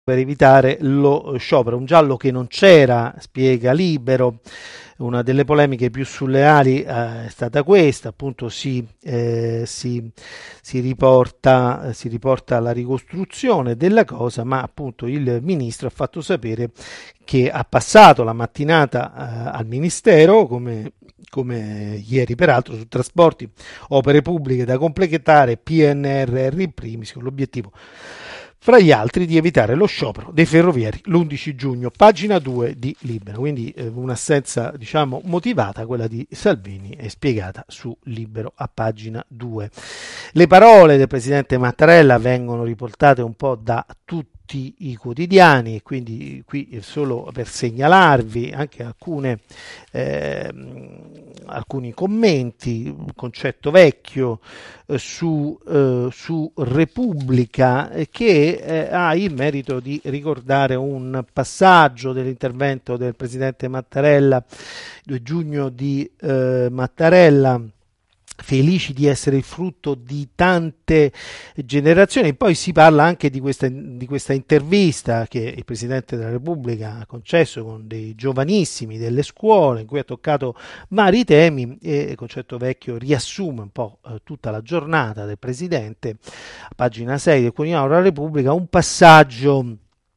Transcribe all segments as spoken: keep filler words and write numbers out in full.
per evitare lo sciopero, un giallo che non c'era, spiega Libero. Una delle polemiche più surreali eh, è stata questa, appunto si, eh, si, si riporta, si riporta la ricostruzione della cosa, ma appunto il ministro ha fatto sapere che ha passato la mattinata eh, al ministero, come, come ieri peraltro, su trasporti, opere pubbliche da completare, P N R R in primis, con l'obiettivo fra gli altri di evitare lo sciopero dei ferrovieri l'undici giugno, pagina due di Libero. Quindi eh, un'assenza, diciamo, motivata, quella di Salvini, è spiegata su Libero a pagina due. Le parole del presidente Mattarella vengono riportate un po' da tutti i quotidiani, e quindi qui solo per segnalarvi anche alcune eh, alcuni commenti. Un concetto vecchio eh, su, eh, su Repubblica eh, che eh, ha il merito di ricordare un passaggio dell'intervento del presidente Mattarella, due giugno di eh, Mattarella, felici di essere il frutto di tante generazioni. Poi si parla anche di questa, di questa intervista che il Presidente della Repubblica ha concesso con dei giovanissimi delle scuole, in cui ha toccato vari temi, e Concetto Vecchio riassume un po' eh, tutta la giornata del Presidente, a pagina sei del Quotidiano della Repubblica. Un passaggio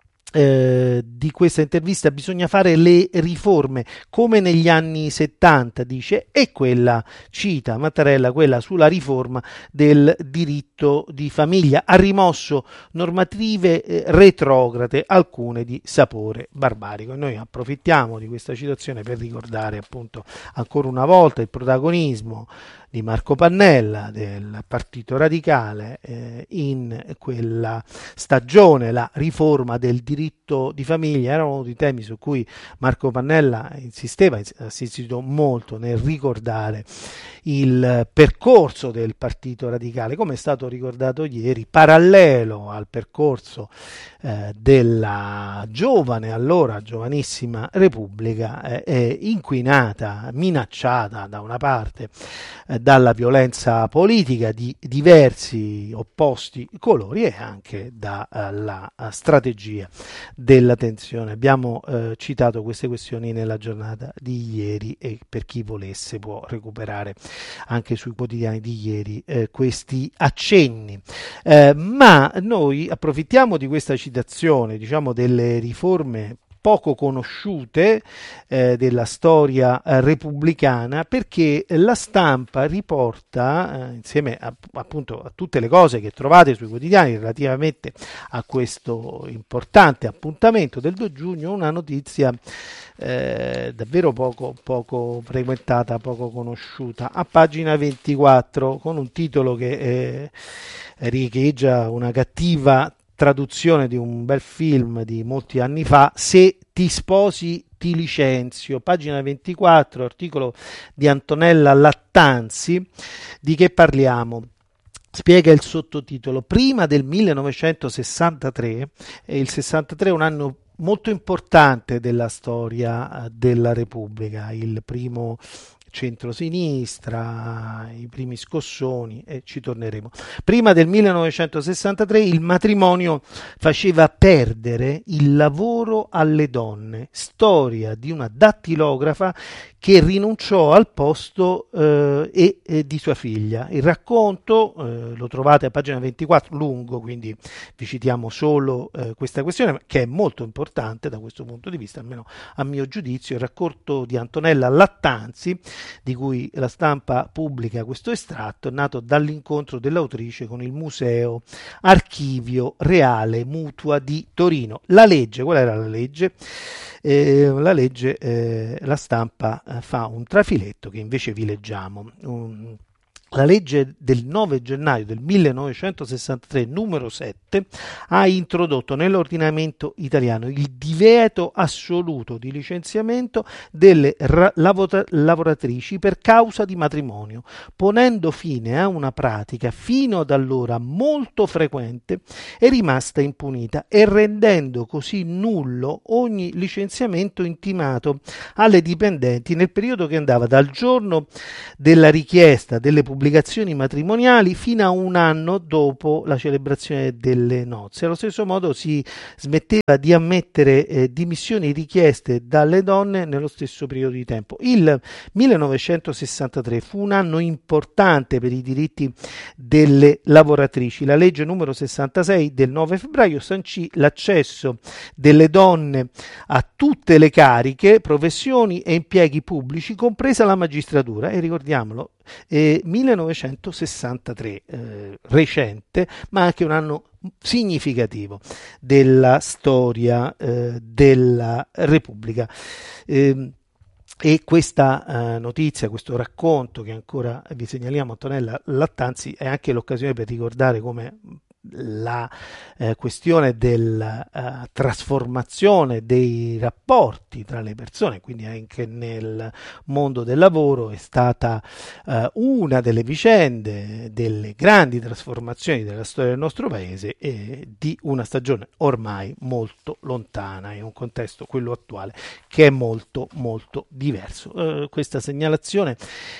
Eh, di questa intervista: bisogna fare le riforme come negli anni settanta, dice, e quella, cita Mattarella, quella sulla riforma del diritto di famiglia, ha rimosso normative eh, retrograde, alcune di sapore barbarico. E noi approfittiamo di questa citazione per ricordare appunto ancora una volta il protagonismo di Marco Pannella, del Partito Radicale, eh, in quella stagione, la riforma del diritto di famiglia. Era uno dei temi su cui Marco Pannella insisteva, ha insistito molto nel ricordare il percorso del Partito Radicale, come è stato ricordato ieri, parallelo al percorso eh, della giovane, allora giovanissima Repubblica, eh, eh, inquinata, minacciata da una parte eh, dalla violenza politica di diversi opposti colori e anche dalla uh, strategia della tensione. Abbiamo uh, citato queste questioni nella giornata di ieri, e per chi volesse può recuperare anche sui quotidiani di ieri eh, questi accenni. Eh, ma noi approfittiamo di questa citazione, diciamo, delle riforme poco conosciute eh, della storia eh, repubblicana, perché la Stampa riporta, eh, insieme a, appunto a tutte le cose che trovate sui quotidiani relativamente a questo importante appuntamento del due giugno, una notizia eh, davvero poco, poco frequentata, poco conosciuta, a pagina ventiquattro, con un titolo che eh, riecheggia una cattiva traduzione di un bel film di molti anni fa: Se ti sposi ti licenzio. Pagina ventiquattro, articolo di Antonella Lattanzi. Di che parliamo? Spiega il sottotitolo: prima del millenovecentosessantatré, e il sessantatré è un anno molto importante della storia della Repubblica, il primo centrosinistra, i primi scossoni, e ci torneremo. Prima del millenovecentosessantatré il matrimonio faceva perdere il lavoro alle donne. Storia di una dattilografa che rinunciò al posto eh, e, e di sua figlia. Il racconto eh, lo trovate a pagina ventiquattro, lungo, quindi vi citiamo solo eh, questa questione, che è molto importante da questo punto di vista, almeno a mio giudizio. Il racconto di Antonella Lattanzi, di cui la Stampa pubblica questo estratto, nato dall'incontro dell'autrice con il Museo Archivio Reale Mutua di Torino. La legge, qual era la legge? Eh, la legge, eh, la Stampa eh, fa un trafiletto che invece vi leggiamo. Um, La legge del nove gennaio del millenovecentosessantatré, numero sette, ha introdotto nell'ordinamento italiano il divieto assoluto di licenziamento delle ra- lavora- lavoratrici per causa di matrimonio, ponendo fine a una pratica fino ad allora molto frequente e rimasta impunita, e rendendo così nullo ogni licenziamento intimato alle dipendenti nel periodo che andava dal giorno della richiesta delle pubbliche obbligazioni matrimoniali fino a un anno dopo la celebrazione delle nozze. Allo stesso modo si smetteva di ammettere eh, dimissioni richieste dalle donne nello stesso periodo di tempo. Il millenovecentosessantatré fu un anno importante per i diritti delle lavoratrici. La legge numero sessantasei del nove febbraio sancì l'accesso delle donne a tutte le cariche, professioni e impieghi pubblici, compresa la magistratura. E ricordiamolo, eh, millenovecentosessantatré, eh, recente, ma anche un anno significativo della storia eh, della Repubblica. Eh, E questa eh, notizia, questo racconto che ancora vi segnaliamo, Antonella Lattanzi, è anche l'occasione per ricordare come la eh, questione della uh, trasformazione dei rapporti tra le persone, quindi anche nel mondo del lavoro, è stata uh, una delle vicende, delle grandi trasformazioni della storia del nostro paese e di una stagione ormai molto lontana, in un contesto, quello attuale, che è molto molto diverso. Uh, questa segnalazione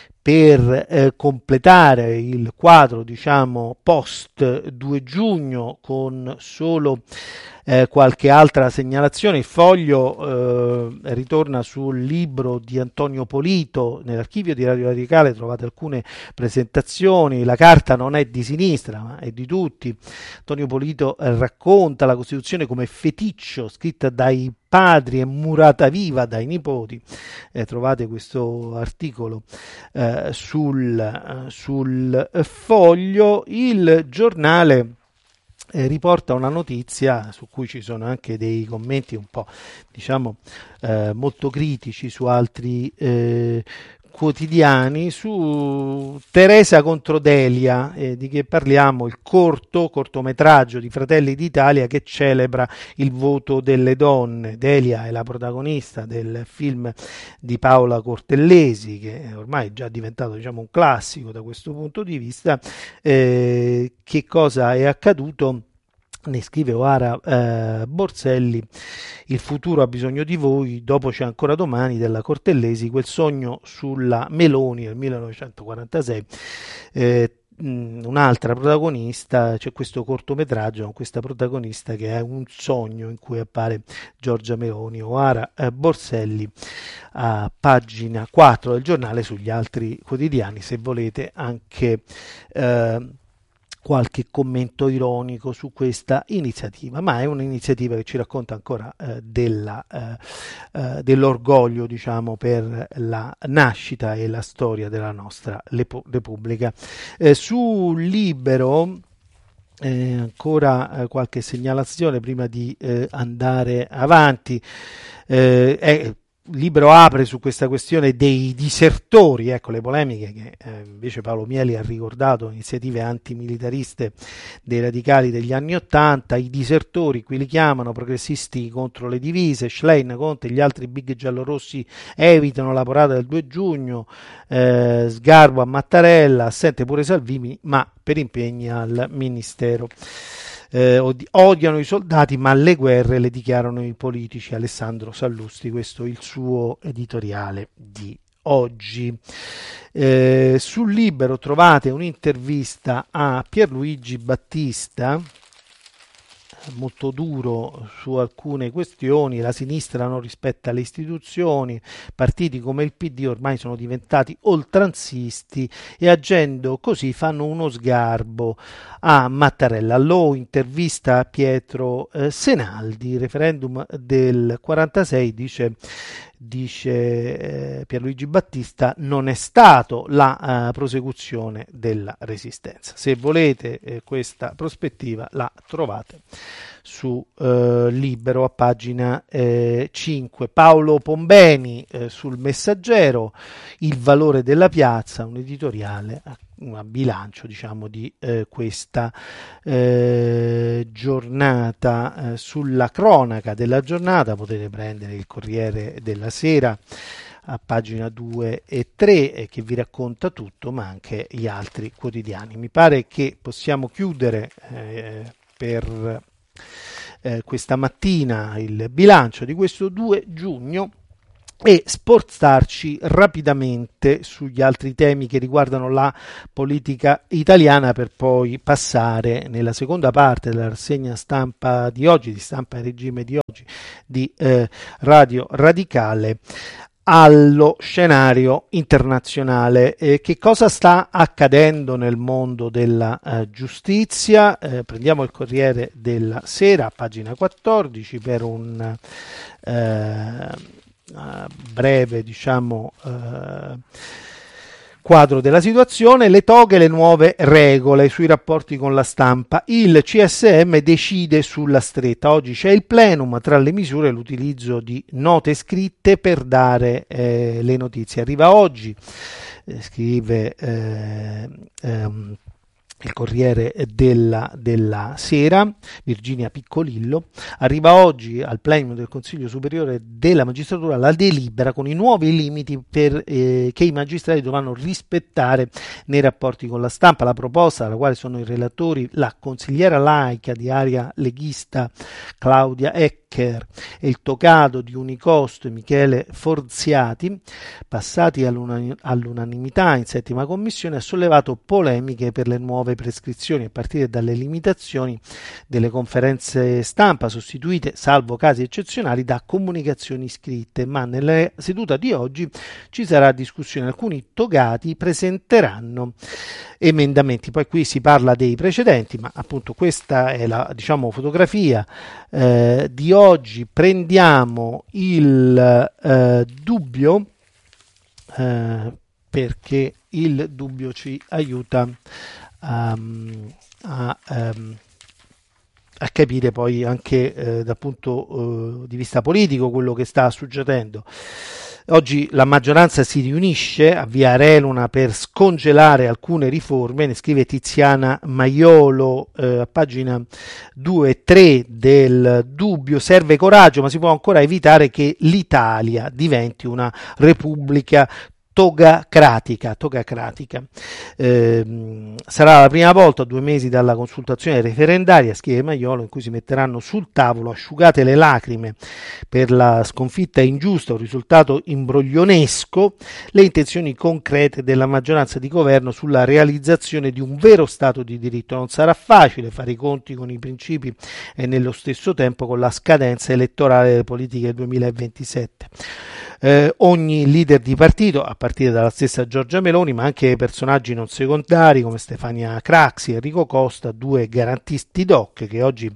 per eh, completare il quadro, diciamo, post due giugno, con solo eh, qualche altra segnalazione. Il Foglio eh, ritorna sul libro di Antonio Polito. Nell'archivio di Radio Radicale trovate alcune presentazioni. La carta non è di sinistra, ma è di tutti. Antonio Polito eh, racconta la Costituzione come feticcio, scritta dai padri e murata viva dai nipoti. Eh, trovate questo articolo eh, sul, eh, sul Foglio. Il Giornale eh, riporta una notizia su cui ci sono anche dei commenti un po', diciamo, eh, molto critici su altri eh, quotidiani, su Teresa contro Delia. Eh, di che parliamo? Il corto, cortometraggio di Fratelli d'Italia che celebra il voto delle donne. Delia è la protagonista del film di Paola Cortellesi, che ormai è già diventato, diciamo, un classico da questo punto di vista. Eh, che cosa è accaduto? Ne scrive Oara eh, Borselli: il futuro ha bisogno di voi, dopo c'è ancora domani, della Cortellesi, quel sogno sulla Meloni nel millenovecentoquarantasei. Eh, un'altra protagonista, c'è questo cortometraggio con questa protagonista che è un sogno in cui appare Giorgia Meloni. Oara eh, Borselli, a pagina quattro del Giornale. Sugli altri quotidiani, se volete, anche eh, qualche commento ironico su questa iniziativa, ma è un'iniziativa che ci racconta ancora eh, della, eh, eh, dell'orgoglio, diciamo, per la nascita e la storia della nostra Repubblica. Eh, su Libero eh, ancora eh, qualche segnalazione prima di eh, andare avanti. Eh, è, Libero apre su questa questione dei disertori, ecco le polemiche che eh, invece Paolo Mieli ha ricordato, iniziative antimilitariste dei radicali degli anni Ottanta. I disertori, qui li chiamano, progressisti contro le divise. Schlein, Conte e gli altri big giallorossi evitano la porata del due giugno. eh, Sgarbo a Mattarella, assente pure Salvini, ma per impegni al Ministero. Eh, odiano i soldati, ma le guerre le dichiarano i politici. Alessandro Sallusti, questo è il suo editoriale di oggi. Eh, sul Libero trovate un'intervista a Pierluigi Battista, molto duro su alcune questioni. La sinistra non rispetta le istituzioni, partiti come il P D ormai sono diventati oltranzisti e agendo così fanno uno sgarbo a Mattarella. Lo intervista Pietro eh, Senaldi, referendum del quarantasei, dice dice eh, Pierluigi Battista, non è stato la uh, prosecuzione della resistenza. Se volete eh, questa prospettiva la trovate su eh, Libero a pagina eh, cinque. Paolo Pombeni eh, sul Messaggero, il valore della piazza, un editoriale a, a bilancio, diciamo, di eh, questa eh, giornata. Eh, sulla cronaca della giornata potete prendere il Corriere della Sera a pagina due e tre, eh, che vi racconta tutto, ma anche gli altri quotidiani. Mi pare che possiamo chiudere eh, per eh, questa mattina il bilancio di questo due giugno e spostarci rapidamente sugli altri temi che riguardano la politica italiana, per poi passare nella seconda parte della rassegna stampa di oggi, di Stampa e Regime di oggi, di eh, Radio Radicale, allo scenario internazionale. Eh, che cosa sta accadendo nel mondo della eh, giustizia? Eh, prendiamo il Corriere della Sera, pagina quattordici, per un eh, Uh, breve diciamo uh, quadro della situazione. Le toghe, le nuove regole sui rapporti con la stampa. Il C S M decide sulla stretta. Oggi c'è il plenum, tra le misure l'utilizzo di note scritte per dare eh, le notizie. Arriva oggi, eh, scrive eh, ehm, il Corriere della, della Sera, Virginia Piccolillo, arriva oggi al plenum del Consiglio Superiore della Magistratura la delibera con i nuovi limiti per, eh, che i magistrati dovranno rispettare nei rapporti con la stampa. La proposta, alla quale sono i relatori la consigliera laica di area leghista Claudia Eck e il togado di Unicosto e Michele Forziati, passati all'unanimità in settima commissione, ha sollevato polemiche per le nuove prescrizioni, a partire dalle limitazioni delle conferenze stampa, sostituite, salvo casi eccezionali, da comunicazioni scritte. Ma nella seduta di oggi ci sarà discussione. Alcuni togati presenteranno emendamenti. Poi qui si parla dei precedenti, ma appunto questa è la, diciamo, fotografia eh, di oggi. Prendiamo il eh, dubbio, eh, perché il dubbio ci aiuta um, a, um, a capire poi anche eh, dal punto eh, di vista politico quello che sta succedendo. Oggi la maggioranza si riunisce a Via Areluna per scongelare alcune riforme, ne scrive Tiziana Maiolo eh, a pagina due e tre del Dubbio. Serve coraggio, ma si può ancora evitare che l'Italia diventi una repubblica togacratica, togacratica. Eh, sarà la prima volta a due mesi dalla consultazione referendaria, scrive Maiolo, in cui si metteranno sul tavolo, asciugate le lacrime per la sconfitta ingiusta, un risultato imbroglionesco, le intenzioni concrete della maggioranza di governo sulla realizzazione di un vero Stato di diritto. Non sarà facile fare i conti con i principi e nello stesso tempo con la scadenza elettorale delle politiche del duemilaventisette. Eh, ogni leader di partito, a partire dalla stessa Giorgia Meloni, ma anche personaggi non secondari come Stefania Craxi e Enrico Costa, due garantisti doc che oggi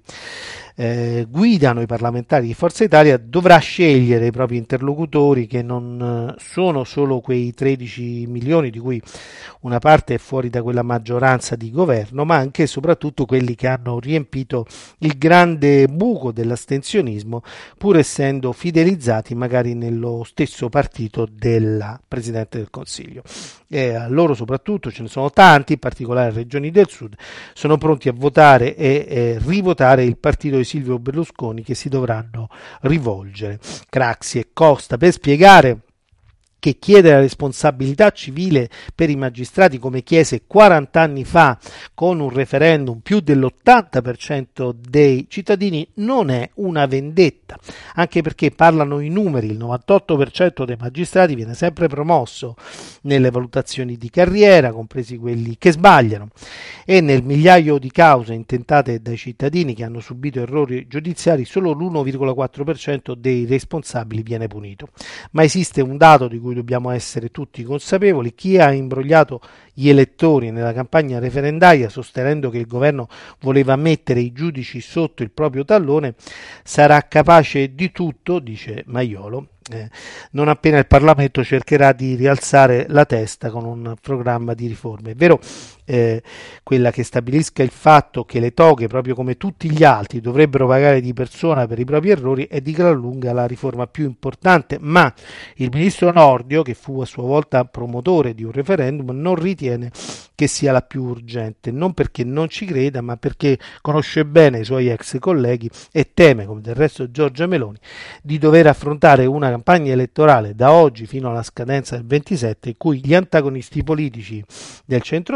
eh, guidano i parlamentari di Forza Italia, dovrà scegliere i propri interlocutori, che non eh, sono solo quei tredici milioni di cui una parte è fuori da quella maggioranza di governo, ma anche e soprattutto quelli che hanno riempito il grande buco dell'astensionismo, pur essendo fidelizzati magari nello stesso partito della Presidente del Consiglio. E a loro soprattutto, ce ne sono tanti, in particolare regioni del sud, sono pronti a votare e eh, rivotare il partito di Silvio Berlusconi, che si dovranno rivolgere Craxi e Costa per spiegare che chiedere la responsabilità civile per i magistrati, come chiese quaranta anni fa con un referendum più dell'ottanta per cento dei cittadini, non è una vendetta, anche perché parlano i numeri. Il novantotto per cento dei magistrati viene sempre promosso nelle valutazioni di carriera, compresi quelli che sbagliano, e nel migliaio di cause intentate dai cittadini che hanno subito errori giudiziari solo l'uno virgola quattro per cento dei responsabili viene punito. Ma esiste un dato di cui dobbiamo essere tutti consapevoli: chi ha imbrogliato gli elettori nella campagna referendaria sostenendo che il governo voleva mettere i giudici sotto il proprio tallone sarà capace di tutto, dice Maiolo, eh, non appena il Parlamento cercherà di rialzare la testa con un programma di riforme. È vero eh, quella che stabilisca il fatto che le toghe, proprio come tutti gli altri, dovrebbero pagare di persona per i propri errori, è di gran lunga la riforma più importante, ma il ministro Nordio, che fu a sua volta promotore di un referendum, non ritiene che sia la più urgente, non perché non ci creda, ma perché conosce bene i suoi ex colleghi e teme, come del resto Giorgia Meloni, di dover affrontare una campagna elettorale da oggi fino alla scadenza del ventisette in cui gli antagonisti politici del centrodestra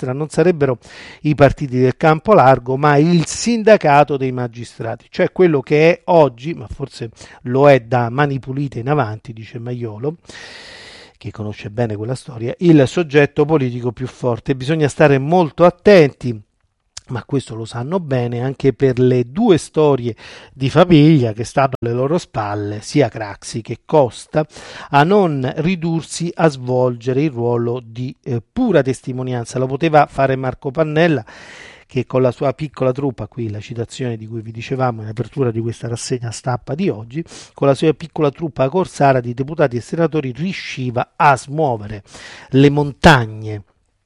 eccetera, non sarebbero i partiti del campo largo, ma il sindacato dei magistrati, cioè quello che è oggi, ma forse lo è da Mani Pulite in avanti, dice Maiolo, che conosce bene quella storia, il soggetto politico più forte. Bisogna stare molto attenti, ma questo lo sanno bene, anche per le due storie di famiglia che stanno alle loro spalle, sia Craxi che Costa, a non ridursi a svolgere il ruolo di eh, pura testimonianza. Lo poteva fare Marco Pannella, che con la sua piccola truppa, qui la citazione di cui vi dicevamo in apertura di questa rassegna stampa di oggi, con la sua piccola truppa corsara di deputati e senatori riusciva a smuovere le montagne.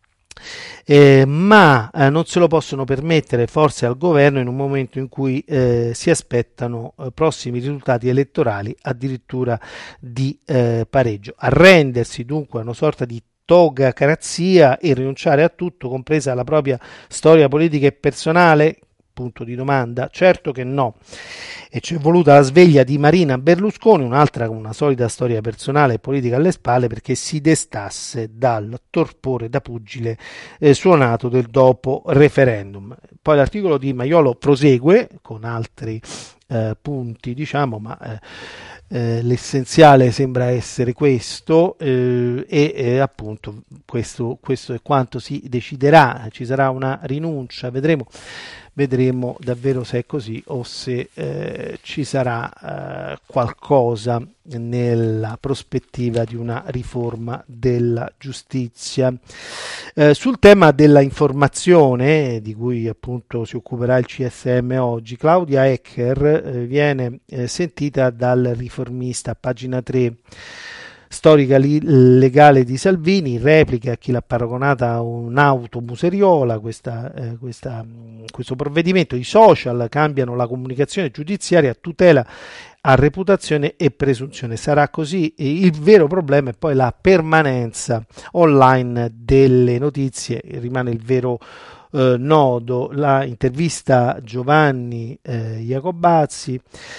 Eh, ma eh, non se lo possono permettere forse al governo in un momento in cui eh, si aspettano eh, prossimi risultati elettorali addirittura di eh, pareggio. Arrendersi dunque a una sorta di togacrazia e rinunciare a tutto, compresa la propria storia politica e personale? Punto di domanda. Certo che no. E c'è voluta la sveglia di Marina Berlusconi, un'altra con una solida storia personale e politica alle spalle, perché si destasse dal torpore da pugile eh, suonato del dopo referendum. Poi l'articolo di Maiolo prosegue con altri eh, punti, diciamo, ma eh, eh, l'essenziale sembra essere questo eh, e eh, appunto questo, questo è quanto si deciderà. Ci sarà una rinuncia, vedremo. Vedremo davvero se è così o se eh, ci sarà eh, qualcosa nella prospettiva di una riforma della giustizia. Eh, sul tema della informazione, di cui appunto si occuperà il C S M oggi, Claudia Ecker eh, viene eh, sentita dal Riformista, pagina tre. Storica li- legale di Salvini, replica a chi l'ha paragonata a un'auto museriola questa, eh, questa, questo provvedimento. I social cambiano la comunicazione giudiziaria a tutela a reputazione e presunzione. Sarà così. Il vero problema è poi la permanenza online delle notizie, rimane il vero eh, nodo. La intervista Giovanni eh, Iacobazzi,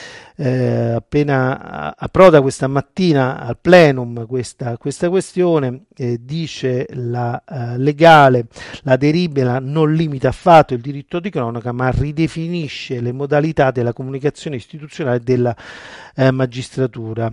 Eh, appena approda questa mattina al plenum questa, questa questione, eh, dice la eh, legale, la delibera non limita affatto il diritto di cronaca, ma ridefinisce le modalità della comunicazione istituzionale della eh, magistratura.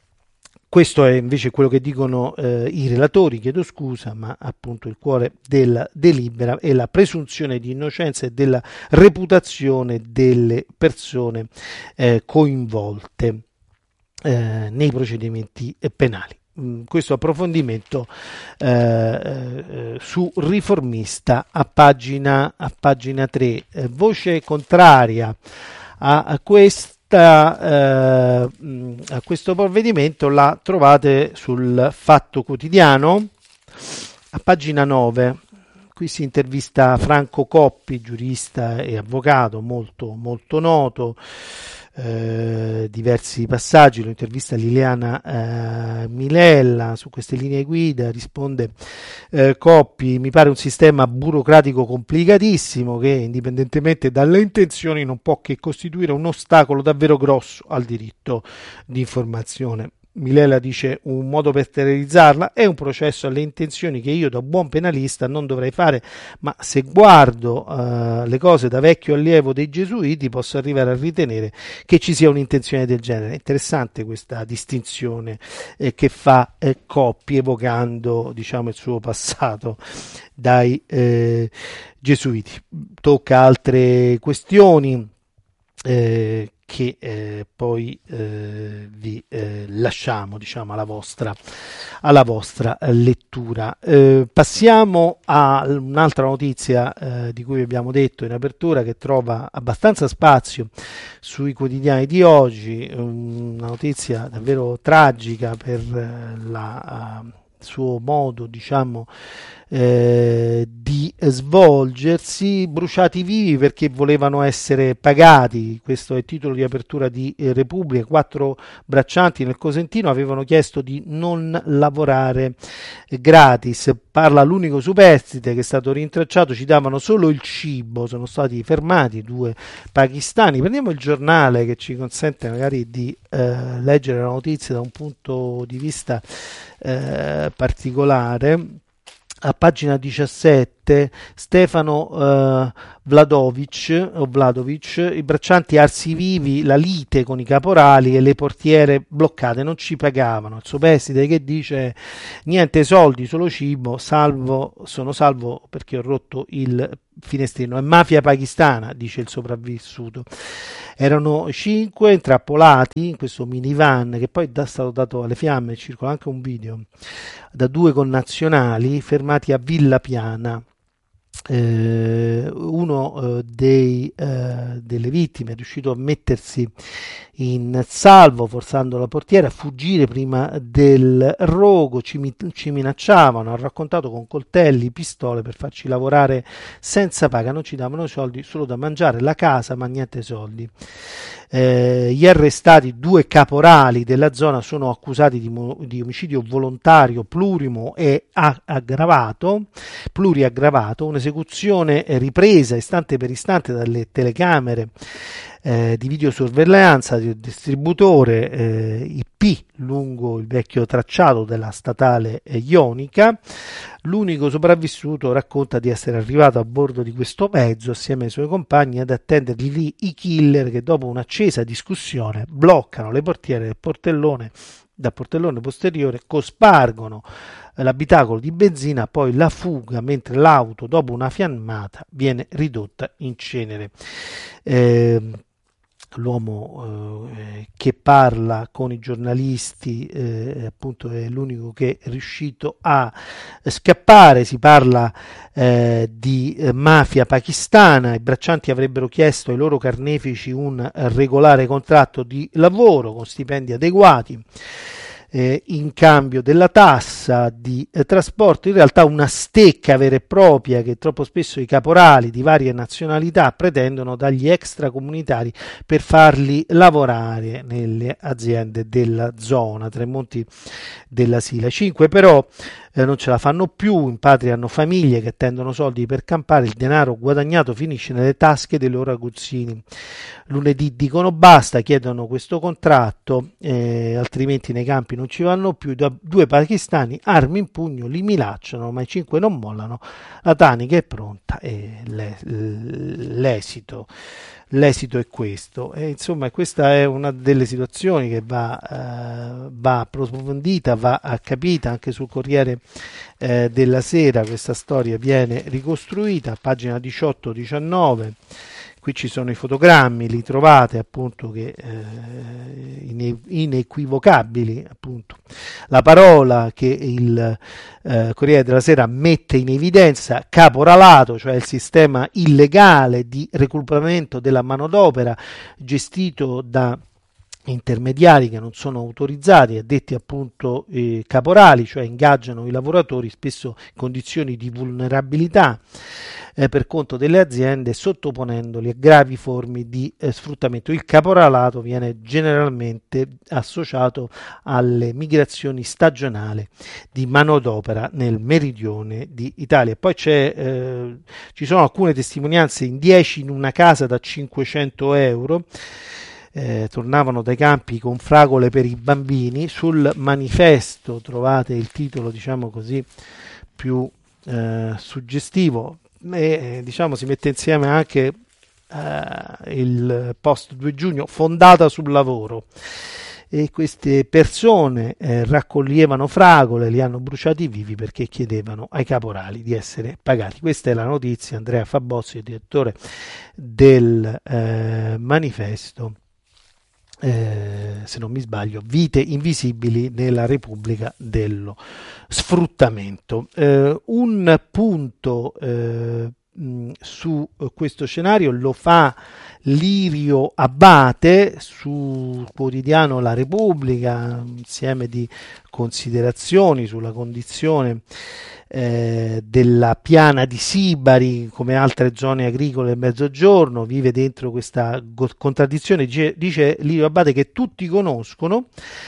Questo è invece quello che dicono eh, i relatori, chiedo scusa, ma appunto il cuore della delibera è la presunzione di innocenza e della reputazione delle persone eh, coinvolte eh, nei procedimenti penali. Mm, questo approfondimento eh, eh, su Riformista a pagina, a pagina tre. Eh, voce contraria a, a questo. Eh, a questo provvedimento la trovate sul Fatto Quotidiano a pagina nove. Qui si intervista Franco Coppi, giurista e avvocato molto, molto noto. Eh, diversi passaggi, lo intervista Liliana eh, Milella su queste linee guida, risponde eh, Coppi: mi pare un sistema burocratico complicatissimo che, indipendentemente dalle intenzioni, non può che costituire un ostacolo davvero grosso al diritto di informazione. Milella dice: un modo per sterilizzarla è un processo alle intenzioni che io da buon penalista non dovrei fare, ma se guardo uh, le cose da vecchio allievo dei gesuiti posso arrivare a ritenere che ci sia un'intenzione del genere. È interessante questa distinzione eh, che fa eh, Coppi, evocando, diciamo, il suo passato dai eh, gesuiti. Tocca altre questioni eh, che eh, poi eh, vi eh, lasciamo, diciamo, alla vostra, alla vostra eh, lettura. Eh, passiamo a un'altra notizia eh, di cui abbiamo detto in apertura, che trova abbastanza spazio sui quotidiani di oggi, una notizia davvero tragica per il uh, suo modo, diciamo, Eh, di svolgersi. Bruciati vivi perché volevano essere pagati. Questo è il titolo di apertura di eh, Repubblica. Quattro braccianti nel Cosentino avevano chiesto di non lavorare eh, gratis. Parla l'unico superstite che è stato rintracciato, ci davano solo il cibo, sono stati fermati due pakistani. Prendiamo il giornale che ci consente magari di eh, leggere la notizia da un punto di vista eh, particolare. a pagina diciassette, Stefano eh, Vladovic, o Vladovic, i braccianti arsi vivi, la lite con i caporali e le portiere bloccate, non ci pagavano. Il superstite che dice niente soldi, solo cibo, salvo, sono salvo perché ho rotto il finestrino. È mafia pakistana, dice il sopravvissuto. Erano cinque intrappolati in questo minivan che poi è stato dato alle fiamme, circola anche un video, da due connazionali fermati a Villa Piana. Eh, uno eh, dei, eh, delle vittime è riuscito a mettersi in salvo forzando la portiera, a fuggire prima del rogo. Ci, ci minacciavano, ha raccontato, con coltelli, pistole per farci lavorare senza paga, non ci davano soldi, solo da mangiare, la casa ma niente soldi. Eh, gli arrestati, due caporali della zona, sono accusati di, di omicidio volontario plurimo e aggravato, pluriaggravato, un'esecuzione ripresa istante per istante dalle telecamere eh, di videosorveglianza del distributore eh, I P lungo il vecchio tracciato della statale eh, ionica. L'unico sopravvissuto racconta di essere arrivato a bordo di questo mezzo assieme ai suoi compagni ad attenderli lì i killer, che dopo un'accesa discussione bloccano le portiere del portellone dal portellone posteriore, cospargono l'abitacolo di benzina, poi la fuga, mentre l'auto dopo una fiammata viene ridotta in cenere. Eh, L'uomo eh, che parla con i giornalisti eh, appunto è l'unico che è riuscito a scappare. Si parla eh, di eh, mafia pakistana. I braccianti avrebbero chiesto ai loro carnefici un regolare contratto di lavoro con stipendi adeguati Eh, in cambio della tassa di eh, trasporto, in realtà una stecca vera e propria che troppo spesso i caporali di varie nazionalità pretendono dagli extracomunitari per farli lavorare nelle aziende della zona. Tremonti della Sila. Cinque però eh, non ce la fanno più, in patria hanno famiglie che attendono soldi per campare, il denaro guadagnato finisce nelle tasche dei loro aguzzini. Lunedì dicono basta, chiedono questo contratto, eh, altrimenti nei campi non ci vanno più. Due pakistani, armi in pugno, li minacciano, ma i cinque non mollano. La tanica è pronta e l'esito, l'esito è questo. E insomma, questa è una delle situazioni che va, eh, va approfondita, va capita. Anche sul Corriere eh, della Sera questa storia viene ricostruita, pagina diciotto diciannove. Qui ci sono i fotogrammi, li trovate appunto, che eh, inequivocabili, appunto. La parola che il eh, Corriere della Sera mette in evidenza: caporalato, cioè il sistema illegale di reclutamento della manodopera gestito da intermediari che non sono autorizzati, addetti appunto eh, caporali, cioè ingaggiano i lavoratori spesso in condizioni di vulnerabilità eh, per conto delle aziende, sottoponendoli a gravi forme di eh, sfruttamento. Il caporalato viene generalmente associato alle migrazioni stagionali di manodopera nel meridione d'Italia. Poi c'è, eh, ci sono alcune testimonianze in dieci in una casa da cinquecento euro. Eh, tornavano dai campi con fragole per i bambini. Sul manifesto trovate il titolo, diciamo così, più eh, suggestivo, e diciamo si mette insieme anche eh, il post due giugno, fondata sul lavoro. E queste persone eh, raccoglievano fragole, li hanno bruciati vivi perché chiedevano ai caporali di essere pagati. Questa è la notizia. Andrea Fabozzi, direttore del eh, manifesto. Eh, se non mi sbaglio, vite invisibili nella Repubblica dello sfruttamento. Eh, un punto eh, mh, su questo scenario lo fa Lirio Abbate sul quotidiano La Repubblica, insieme di considerazioni sulla condizione eh, della piana di Sibari, come altre zone agricole del Mezzogiorno. Vive dentro questa contraddizione, dice, dice Lirio Abbate, che tutti conoscono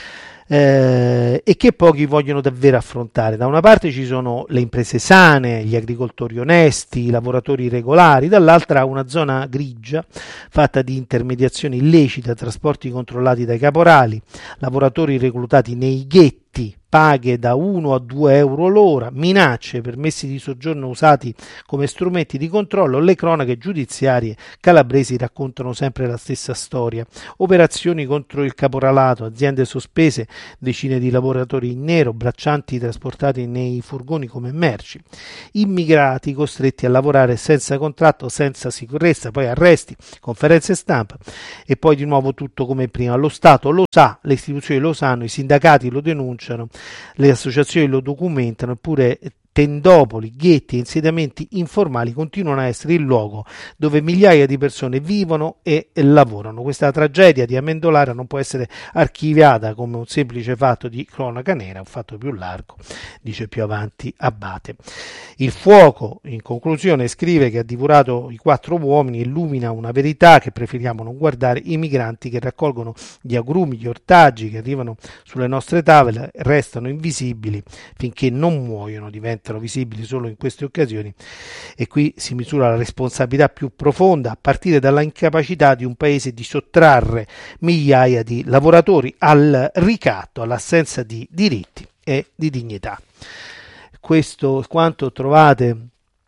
eh, e che pochi vogliono davvero affrontare. Da una parte ci sono le imprese sane, gli agricoltori onesti, i lavoratori regolari, dall'altra una zona grigia fatta di intermediazione illecita, trasporti controllati dai caporali, lavoratori reclutati nei ghetti paghe da uno a due euro l'ora, minacce, permessi di soggiorno usati come strumenti di controllo. Le cronache giudiziarie calabresi raccontano sempre la stessa storia: operazioni contro il caporalato, aziende sospese, decine di lavoratori in nero, braccianti trasportati nei furgoni come merci, immigrati costretti a lavorare senza contratto, senza sicurezza, poi arresti, conferenze stampa e poi di nuovo tutto come prima. Lo Stato lo sa, le istituzioni lo sanno, i sindacati lo denunciano, le associazioni lo documentano, eppure tendopoli, ghetti e insediamenti informali continuano a essere il luogo dove migliaia di persone vivono e lavorano. Questa tragedia di Amendolara non può essere archiviata come un semplice fatto di cronaca nera, un fatto più largo, dice più avanti Abate. Il fuoco, in conclusione, scrive, che ha divorato i quattro uomini, illumina una verità che preferiamo non guardare: i migranti che raccolgono gli agrumi, gli ortaggi che arrivano sulle nostre tavole restano invisibili finché non muoiono, diventano visibili solo in queste occasioni, e qui si misura la responsabilità più profonda, a partire dalla incapacità di un paese di sottrarre migliaia di lavoratori al ricatto, all'assenza di diritti e di dignità. Questo è quanto trovate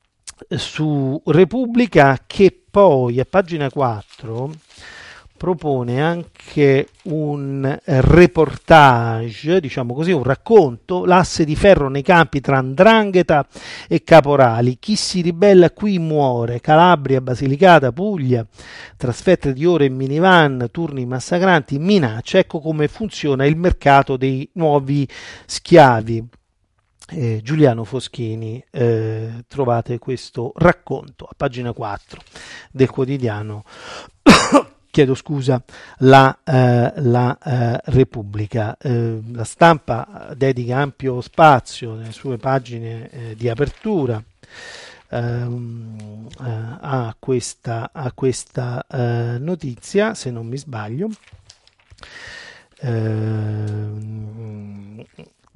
su Repubblica, che poi a pagina quattro propone anche un reportage, diciamo così, un racconto: l'asse di ferro nei campi tra 'ndrangheta e caporali, chi si ribella qui muore, Calabria, Basilicata, Puglia, trasferte di ore in minivan, turni massacranti, minacce. Ecco come funziona il mercato dei nuovi schiavi. Eh, Giuliano Foschini, eh, trovate questo racconto a pagina quattro del quotidiano chiedo scusa, la, eh, la eh, Repubblica. Eh, la Stampa dedica ampio spazio nelle sue pagine eh, di apertura ehm, eh, a questa, a questa eh, notizia, se non mi sbaglio. Eh,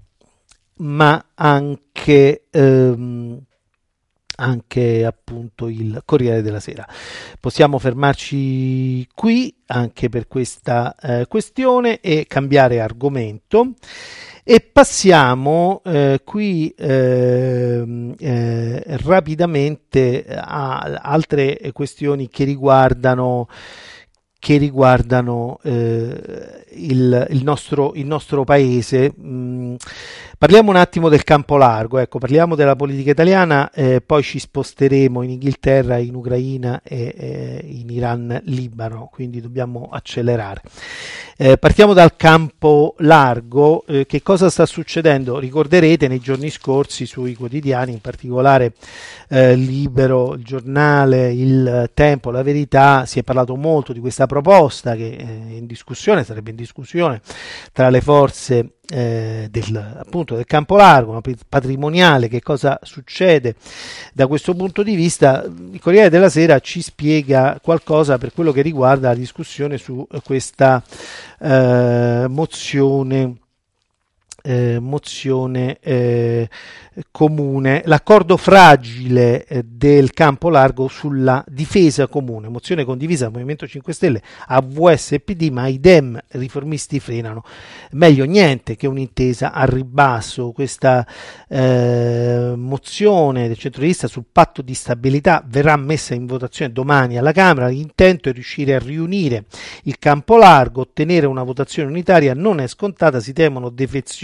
ma anche ehm, anche appunto il Corriere della Sera. Possiamo fermarci qui anche per questa eh, questione e cambiare argomento, e passiamo eh, qui eh, eh, rapidamente a altre questioni che riguardano che riguardano eh, il, il, nostro, il nostro paese. Mm, parliamo un attimo del campo largo, ecco, parliamo della politica italiana, eh, poi ci sposteremo in Inghilterra, in Ucraina e eh, in Iran, Libano, quindi dobbiamo accelerare. Eh, partiamo dal campo largo. Eh, che cosa sta succedendo? Ricorderete nei giorni scorsi sui quotidiani, in particolare eh, Libero, il Giornale, il Tempo, La Verità, si è parlato molto di questa proposta che è in discussione, sarebbe in discussione tra le forze eh, del, appunto del campo largo, una patrimoniale. Che cosa succede da questo punto di vista? Il Corriere della Sera ci spiega qualcosa per quello che riguarda la discussione su questa eh, mozione Eh, mozione eh, comune, l'accordo fragile eh, del campo largo sulla difesa comune, mozione condivisa dal Movimento cinque Stelle, A V S e P D, ma i Dem riformisti frenano. Meglio niente che un'intesa al ribasso. Questa eh, mozione del centrodestra sul patto di stabilità verrà messa in votazione domani alla Camera. L'intento è riuscire a riunire il campo largo, ottenere una votazione unitaria non è scontata, si temono defezioni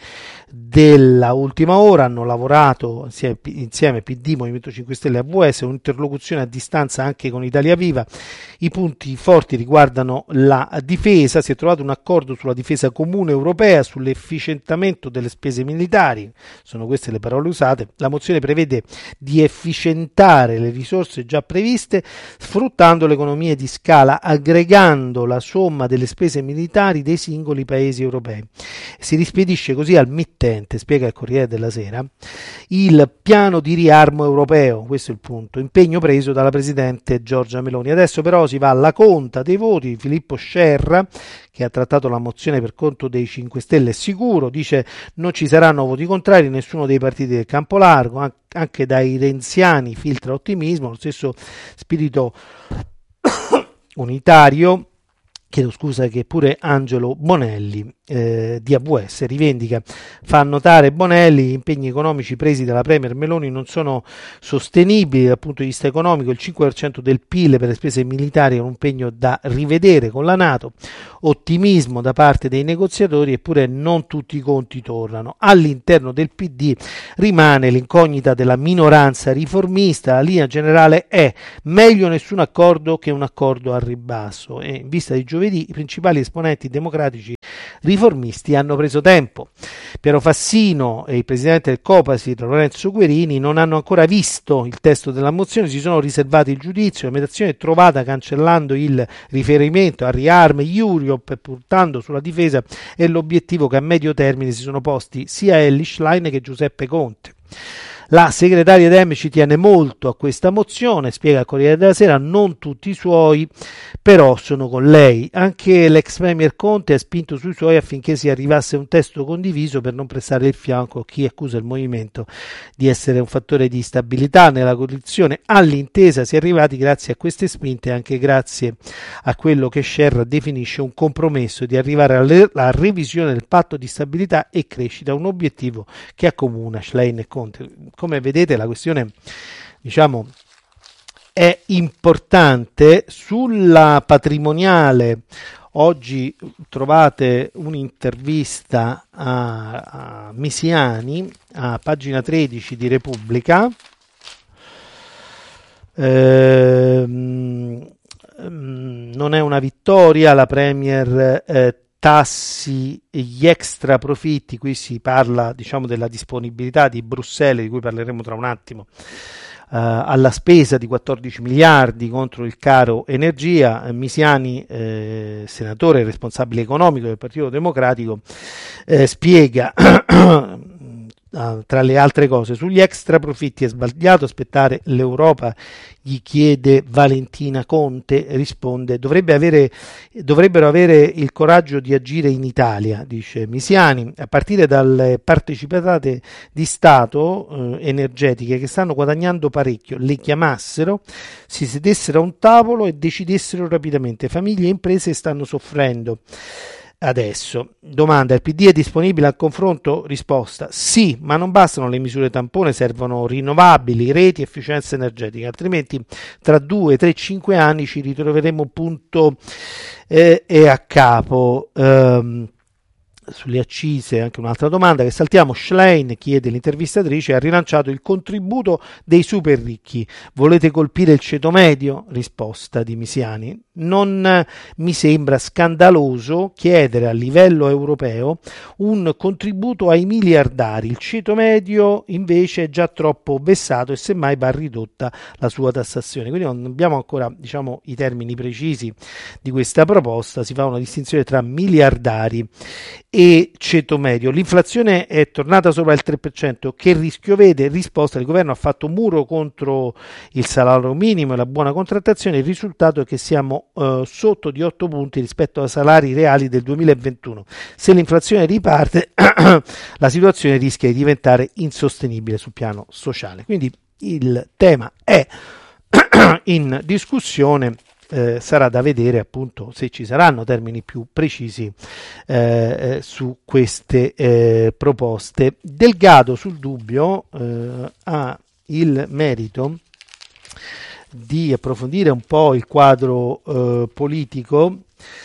della ultima ora. Hanno lavorato insieme, insieme P D, Movimento cinque Stelle e A V S, un'interlocuzione a distanza anche con Italia Viva. I punti forti riguardano la difesa, si è trovato un accordo sulla difesa comune europea, sull'efficientamento delle spese militari, sono queste le parole usate. La mozione prevede di efficientare le risorse già previste sfruttando le economie di scala, aggregando la somma delle spese militari dei singoli paesi europei. Si rispedisce così al mittente, spiega il Corriere della Sera, il piano di riarmo europeo. Questo è il punto, impegno preso dalla Presidente Giorgia Meloni. Adesso però si va alla conta dei voti. Filippo Scerra, che ha trattato la mozione per conto dei cinque Stelle, è sicuro, dice non ci saranno voti contrari, nessuno dei partiti del campo largo, anche dai renziani filtra ottimismo, lo stesso spirito unitario chiedo scusa, che pure Angelo Bonelli eh, di A V S rivendica. Fa notare Bonelli: gli impegni economici presi dalla Premier Meloni non sono sostenibili dal punto di vista economico. Il cinque per cento del P I L per le spese militari è un impegno da rivedere con la NATO. Ottimismo da parte dei negoziatori, eppure non tutti i conti tornano. All'interno del P D rimane l'incognita della minoranza riformista. La linea generale è: meglio nessun accordo che un accordo al ribasso. E in vista di giovedì i principali esponenti democratici riformisti hanno preso tempo. Piero Fassino e il presidente del Copasir Lorenzo Guerini non hanno ancora visto il testo della mozione, si sono riservati il giudizio. La mediazione è trovata cancellando il riferimento a riarme Europe e puntando sulla difesa è l'obiettivo che a medio termine si sono posti sia Elly Schlein che Giuseppe Conte. La segretaria Dem ci tiene molto a questa mozione, spiega il Corriere della Sera, non tutti i suoi, però sono con lei. Anche l'ex premier Conte ha spinto sui suoi affinché si arrivasse a un testo condiviso per non prestare il fianco a chi accusa il movimento di essere un fattore di instabilità nella coalizione. All'intesa si è arrivati grazie a queste spinte e anche grazie a quello che Scerra definisce un compromesso di arrivare alla, alla revisione del patto di stabilità e crescita, un obiettivo che accomuna Schlein e Conte. Come vedete, la questione, diciamo, è importante. Sulla patrimoniale oggi trovate un'intervista a, a Misiani a pagina tredici di Repubblica. Ehm, non è una vittoria, la Premier eh, tassi gli extra profitti, qui si parla, diciamo, della disponibilità di Bruxelles, di cui parleremo tra un attimo, uh, alla spesa di quattordici miliardi contro il caro energia. Misiani, eh, senatore e responsabile economico del Partito Democratico, eh, spiega tra le altre cose: sugli extra profitti è sbagliato aspettare l'Europa, gli chiede Valentina Conte. Risponde: dovrebbe avere, dovrebbero avere il coraggio di agire in Italia, dice Misiani, a partire dalle partecipate di Stato eh, energetiche che stanno guadagnando parecchio, le chiamassero, si sedessero a un tavolo e decidessero rapidamente. Famiglie e imprese stanno soffrendo. Adesso, domanda: il P D è disponibile al confronto? Risposta: sì, ma non bastano le misure tampone, servono rinnovabili, reti, efficienza energetica, altrimenti tra due, tre, cinque anni ci ritroveremo punto eh, e a capo. Um, Sulle accise anche un'altra domanda che saltiamo. Schlein, chiede l'intervistatrice, ha rilanciato il contributo dei super ricchi. Volete colpire il ceto medio? Risposta di Misiani: non mi sembra scandaloso chiedere a livello europeo un contributo ai miliardari. Il ceto medio invece è già troppo vessato e semmai va ridotta la sua tassazione. Quindi non abbiamo ancora, diciamo, i termini precisi di questa proposta. Si fa una distinzione tra miliardari e ceto medio. L'inflazione è tornata sopra il tre per cento. Che rischio vede? Risposta: il governo ha fatto muro contro il salario minimo e la buona contrattazione. Il risultato è che siamo eh, sotto di otto punti rispetto ai salari reali del duemilaventuno. Se l'inflazione riparte la situazione rischia di diventare insostenibile sul piano sociale. Quindi il tema è in discussione. Eh, sarà da vedere appunto se ci saranno termini più precisi eh, su queste eh, proposte. Delgado sul Dubbio eh, ha il merito di approfondire un po' il quadro eh, politico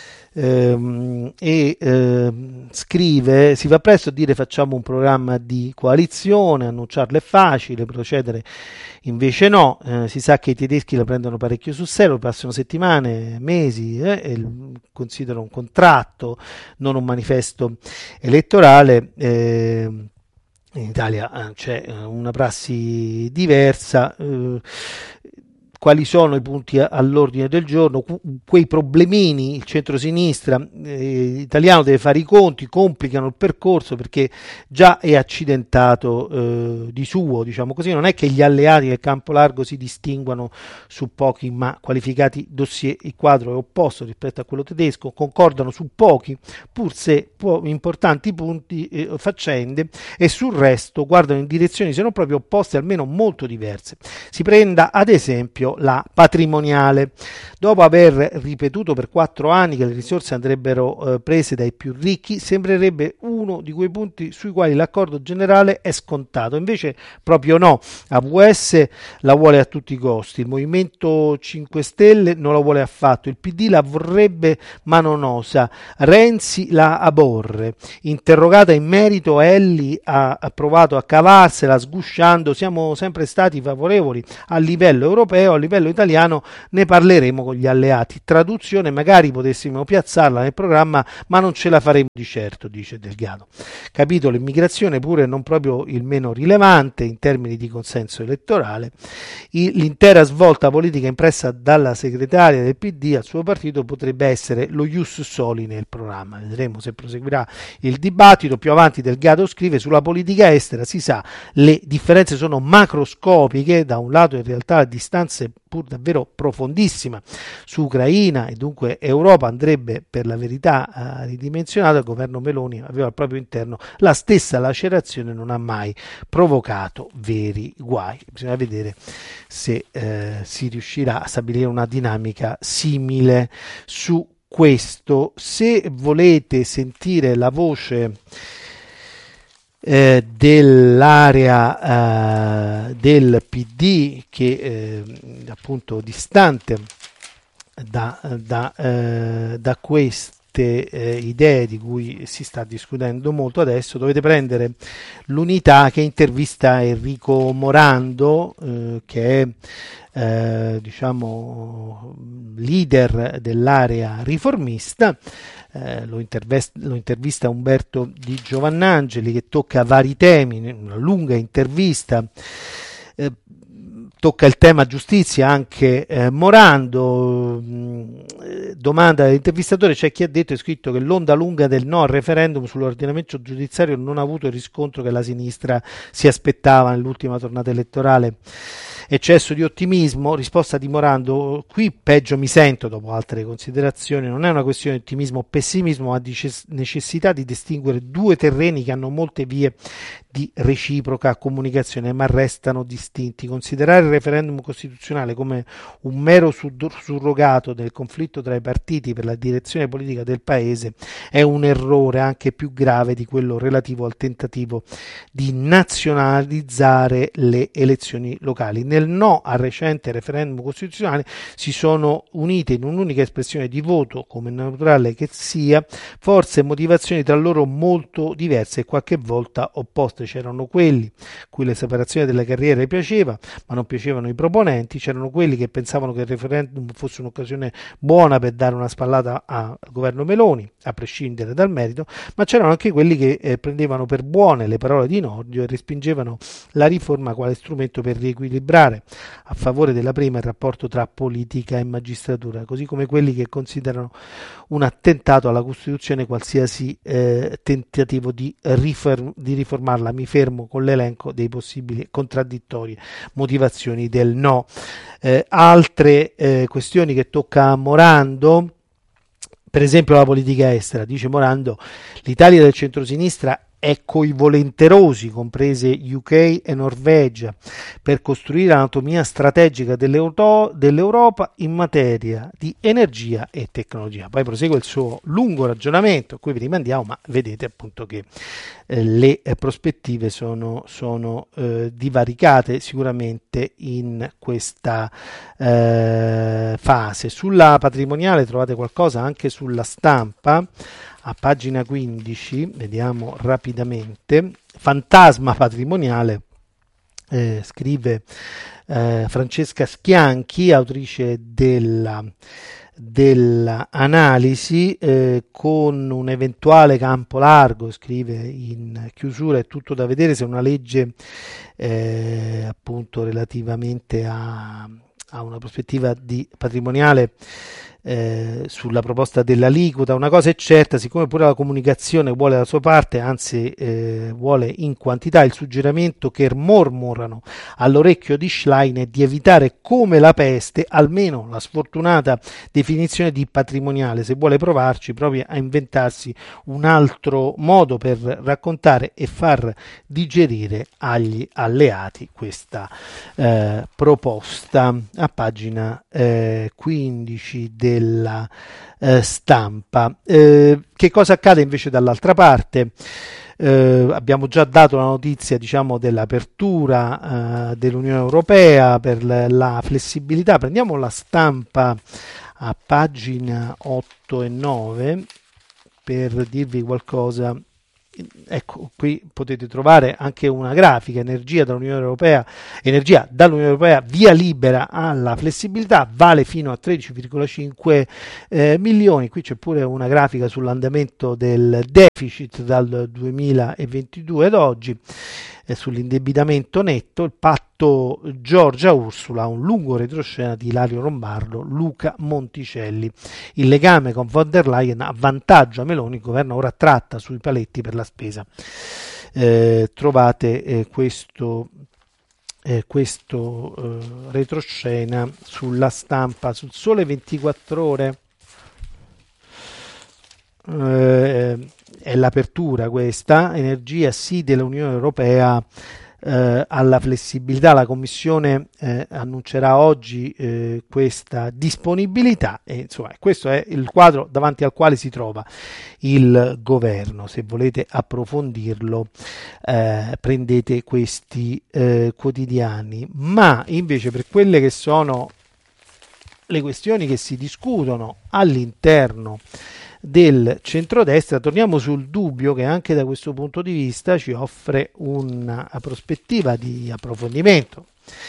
ehm, e eh, scrive: si va presto a dire facciamo un programma di coalizione, annunciarlo è facile, procedere invece no. Eh, si sa che i tedeschi la prendono parecchio sul serio, passano settimane, mesi eh, e considerano un contratto, non un manifesto elettorale. Eh, in Italia c'è una prassi diversa. Eh, quali sono i punti all'ordine del giorno? Quei problemini il centrosinistra eh, italiano deve fare i conti, complicano il percorso perché già è accidentato eh, di suo, diciamo così. Non è che gli alleati del campo largo si distinguano su pochi ma qualificati dossier. Il quadro è opposto rispetto a quello tedesco, concordano su pochi pur se po- importanti punti eh, faccende, e sul resto guardano in direzioni se non proprio opposte almeno molto diverse. Si prenda ad esempio esempio la patrimoniale. Dopo aver ripetuto per quattro anni che le risorse andrebbero eh, prese dai più ricchi, sembrerebbe uno di quei punti sui quali l'accordo generale è scontato. Invece proprio no, A V S la vuole a tutti i costi, il Movimento cinque Stelle non la vuole affatto, il P D la vorrebbe ma non osa, Renzi la aborre. Interrogata in merito, Elli ha, ha provato a cavarsela sgusciando: siamo sempre stati favorevoli a livello europeo, a livello italiano ne parleremo con gli alleati. Traduzione: magari potessimo piazzarla nel programma, ma non ce la faremo di certo, dice Delgado. Capitolo immigrazione, pure non proprio il meno rilevante in termini di consenso elettorale. L'intera svolta politica impressa dalla segretaria del P D al suo partito potrebbe essere lo ius soli nel programma. Vedremo se proseguirà il dibattito. Più avanti Delgado scrive: sulla politica estera si sa, le differenze sono macroscopiche, da un lato in realtà a distanze pur davvero profondissime su Ucraina e dunque Europa andrebbe per la verità eh, ridimensionata. Il governo Meloni aveva al proprio interno la stessa lacerazione, non ha mai provocato veri guai. Bisogna vedere se eh, si riuscirà a stabilire una dinamica simile su questo. Se volete sentire la voce Eh, dell'area eh, del P D che eh, appunto distante da, da, eh, da queste eh, idee di cui si sta discutendo molto adesso, dovete prendere l'Unità che intervista Enrico Morando, eh, che è eh, diciamo leader dell'area riformista. Eh, lo, lo intervista Umberto Di Giovannangeli, che tocca vari temi, una lunga intervista. Eh, tocca il tema giustizia anche eh, Morando. Eh, domanda all'intervistatore: c'è chi ha detto e scritto che l'onda lunga del no al referendum sull'ordinamento giudiziario non ha avuto il riscontro che la sinistra si aspettava nell'ultima tornata elettorale. Eccesso di ottimismo? Risposta di Morando: qui peggio mi sento dopo altre considerazioni. Non è una questione di ottimismo o pessimismo, ma di necessità di distinguere due terreni che hanno molte vie di reciproca comunicazione ma restano distinti. Considerare il referendum costituzionale come un mero surrogato del conflitto tra i partiti per la direzione politica del paese è un errore anche più grave di quello relativo al tentativo di nazionalizzare le elezioni locali. Nel no al recente referendum costituzionale si sono unite in un'unica espressione di voto, come naturale che sia, forze e motivazioni tra loro molto diverse e qualche volta opposte. C'erano quelli cui la separazione delle carriere piaceva, ma non piacevano i proponenti. C'erano quelli che pensavano che il referendum fosse un'occasione buona per dare una spallata al governo Meloni, a prescindere dal merito, ma c'erano anche quelli che eh, prendevano per buone le parole di Nordio e respingevano la riforma quale strumento per riequilibrare a favore della prima il rapporto tra politica e magistratura, così come quelli che considerano un attentato alla Costituzione qualsiasi eh, tentativo di, riform- di riformarla. Mi fermo con l'elenco dei possibili contraddittorie motivazioni del no. Eh, altre eh, questioni che tocca Morando, per esempio la politica estera. Dice Morando: l'Italia del centrosinistra è coi volenterosi, comprese U K e Norvegia, per costruire l'anatomia strategica dell'Europa in materia di energia e tecnologia. Poi prosegue il suo lungo ragionamento, a cui vi rimandiamo, ma vedete appunto che eh, le eh, prospettive sono, sono eh, divaricate sicuramente in questa eh, fase. Sulla patrimoniale trovate qualcosa anche sulla Stampa. A pagina quindici, vediamo rapidamente, fantasma patrimoniale, eh, scrive eh, Francesca Schianchi, autrice della, dell'analisi, eh, con un eventuale campo largo, scrive in chiusura: è tutto da vedere se una legge eh, appunto relativamente a, a una prospettiva di patrimoniale eh, sulla proposta dell'aliquota. Una cosa è certa, siccome pure la comunicazione vuole la sua parte, anzi eh, vuole in quantità, il suggerimento che mormorano all'orecchio di Schlein è di evitare come la peste almeno la sfortunata definizione di patrimoniale, se vuole provarci proprio a inventarsi un altro modo per raccontare e far digerire agli alleati questa eh, proposta. A pagina eh, quindici della eh, Stampa. Eh, che cosa accade invece dall'altra parte? Eh, abbiamo già dato la notizia, diciamo, dell'apertura eh, dell'Unione Europea per la flessibilità. Prendiamo la Stampa a pagina otto e nove per dirvi qualcosa. Ecco, qui potete trovare anche una grafica: energia dall'Unione Europea, energia dall'Unione Europea, via libera alla flessibilità, vale fino a tredici virgola cinque eh, milioni. Qui c'è pure una grafica sull'andamento del deficit dal duemilaventidue ad oggi, eh, sull'indebitamento netto. Il patto Giorgia Ursula, un lungo retroscena di Ilario Lombardo, Luca Monticelli. Il legame con von der Leyen avvantaggia Meloni, il governo ora tratta sui paletti per la spesa. Eh, trovate eh, questo, eh, questo eh, retroscena sulla Stampa, sul Sole ventiquattro Ore. Eh, è l'apertura questa: energia sì dell'Unione Europea eh, alla flessibilità. La Commissione eh, annuncerà oggi eh, questa disponibilità e insomma questo è il quadro davanti al quale si trova il governo. Se volete approfondirlo eh, prendete questi eh, quotidiani. Ma invece per quelle che sono le questioni che si discutono all'interno del centrodestra, torniamo sul dubbio che anche da questo punto di vista ci offre una prospettiva di approfondimento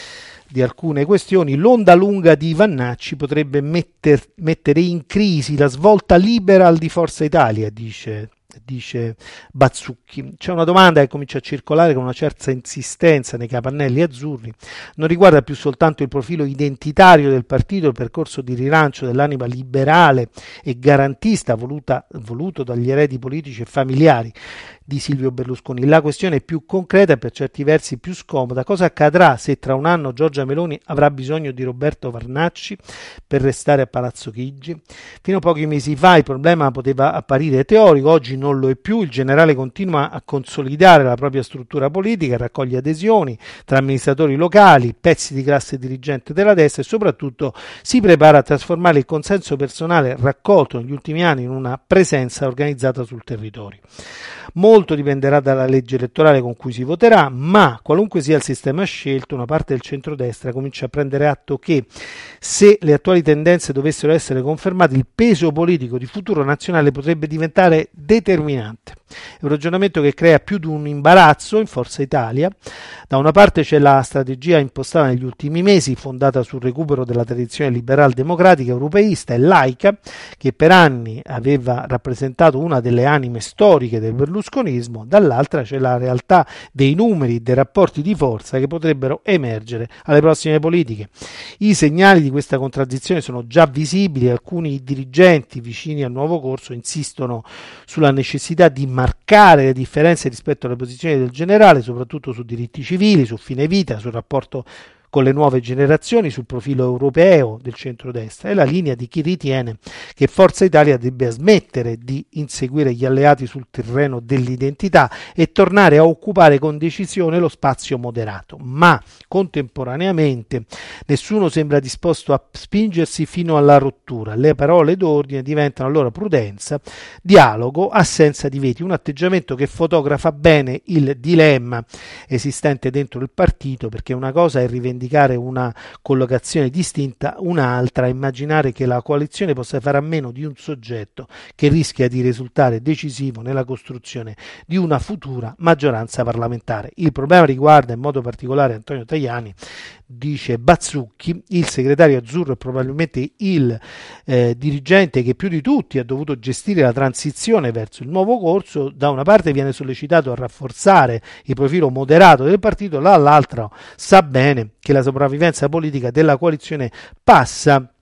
di alcune questioni. L'onda lunga di Vannacci potrebbe metter, mettere in crisi la svolta liberal di Forza Italia, dice dice Bazzucchi. C'è una domanda che comincia a circolare con una certa insistenza nei capannelli azzurri. Non riguarda più soltanto il profilo identitario del partito, il percorso di rilancio dell'anima liberale e garantista voluta, voluto dagli eredi politici e familiari di Silvio Berlusconi. La questione è più concreta e per certi versi più scomoda. Cosa accadrà se tra un anno Giorgia Meloni avrà bisogno di Roberto Vannacci per restare a Palazzo Chigi? Fino a pochi mesi fa il problema poteva apparire teorico, oggi non lo è più. Il generale continua a consolidare la propria struttura politica, raccoglie adesioni tra amministratori locali, pezzi di classe dirigente della destra e soprattutto si prepara a trasformare il consenso personale raccolto negli ultimi anni in una presenza organizzata sul territorio. Molto dipenderà dalla legge elettorale con cui si voterà, ma qualunque sia il sistema scelto, una parte del centrodestra comincia a prendere atto che se le attuali tendenze dovessero essere confermate, il peso politico di Futuro Nazionale potrebbe diventare determinante. È un ragionamento che crea più di un imbarazzo in Forza Italia. Da una parte c'è la strategia impostata negli ultimi mesi, fondata sul recupero della tradizione liberal democratica, europeista e laica, che per anni aveva rappresentato una delle anime storiche del berlusconismo. Dall'altra c'è la realtà dei numeri, dei rapporti di forza che potrebbero emergere alle prossime politiche. I segnali di questa contraddizione sono già visibili. Alcuni dirigenti vicini al nuovo corso insistono sulla necessità di marcare le differenze rispetto alle posizioni del generale, soprattutto su diritti civili, su fine vita, sul rapporto con le nuove generazioni, sul profilo europeo del centrodestra. È la linea di chi ritiene che Forza Italia debba smettere di inseguire gli alleati sul terreno dell'identità e tornare a occupare con decisione lo spazio moderato. Ma contemporaneamente nessuno sembra disposto a spingersi fino alla rottura. Le parole d'ordine diventano allora prudenza, dialogo, assenza di veti, un atteggiamento che fotografa bene il dilemma esistente dentro il partito, perché una cosa è rivendicare una collocazione distinta, un'altra immaginare che la coalizione possa fare a meno di un soggetto che rischia di risultare decisivo nella costruzione di una futura maggioranza parlamentare. Il problema riguarda in modo particolare Antonio Tajani, dice Bazzucchi. Il segretario azzurro è probabilmente il eh, dirigente che più di tutti ha dovuto gestire la transizione verso il nuovo corso. Da una parte viene sollecitato a rafforzare il profilo moderato del partito, dall'altra sa bene che la sopravvivenza politica della coalizione passa